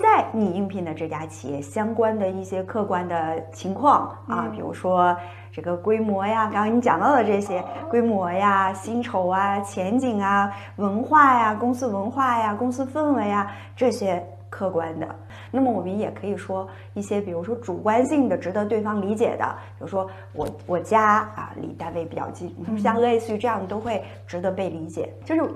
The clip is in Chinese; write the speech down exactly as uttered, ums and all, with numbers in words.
在你应聘的这家企业相关的一些客观的情况啊， 嗯、 比如说这个规模呀，刚刚你讲到的这些规模呀、薪酬啊、前景啊、文化呀、公司文化呀、公司氛围啊这些客观的。那么我们也可以说一些，比如说主观性的、值得对方理解的，比如说我我家啊离单位比较近，像类似于这样都会值得被理解。就是